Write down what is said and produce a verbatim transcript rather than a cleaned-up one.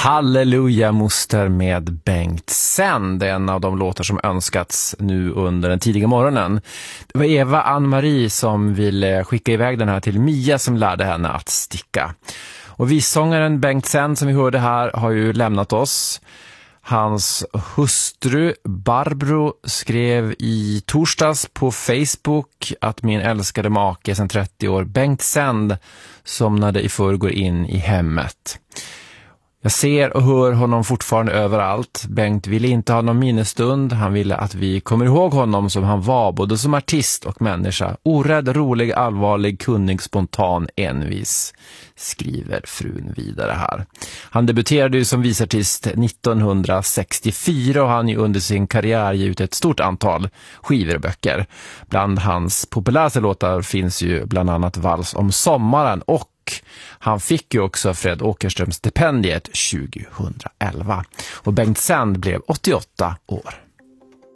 Halleluja moster med Bengt Sänd, en av de låtar som önskats nu under den tidiga morgonen. Det var Eva Ann-Marie som ville skicka iväg den här till Mia som lärde henne att sticka. Och vissångaren Bengt Sänd som vi hörde här har ju lämnat oss. Hans hustru Barbro skrev i torsdags på Facebook att min älskade make sedan trettio år, Bengt Sänd, somnade i förrgår in i hemmet. Jag ser och hör honom fortfarande överallt. Bengt ville inte ha någon minnesstund. Han ville att vi kommer ihåg honom som han var, både som artist och människa. Orädd, rolig, allvarlig, kunnig, spontan, envis, skriver frun vidare här. Han debuterade ju som visartist nittonhundrasextiofyra och han ju under sin karriär gett ett stort antal skivor och böcker. Bland hans populäraste låtar finns ju bland annat Vals om sommaren, och han fick ju också Fred Åkerström stipendiet tjugohundraelva. Och Bengt Sänd blev åttioåtta år.